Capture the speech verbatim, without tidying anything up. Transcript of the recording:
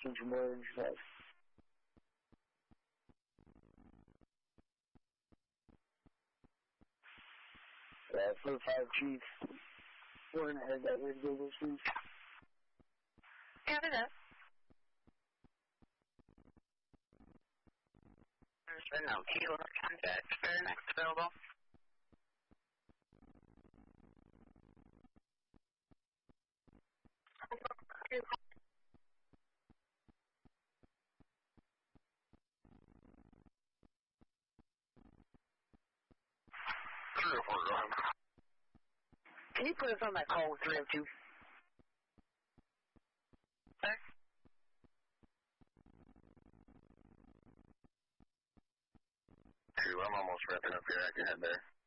Central Morning Express. Uh, four five Chief. We're gonna head that way to Google, please. Yeah, it is. There's been no keyboard contact for next available. three oh four, go ahead. Can you put us on that call with three oh two? Sir? Two, I'm almost wrapping up here. I can head there.